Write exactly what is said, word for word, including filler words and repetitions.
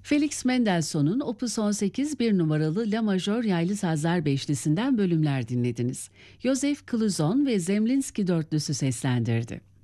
Felix Mendelssohn'un Opus on sekiz bir numaralı La Majör yaylı sazlar beşlisinden bölümler dinlediniz. Joseph Clouzon ve Zemlinsky dörtlüsü seslendirdi.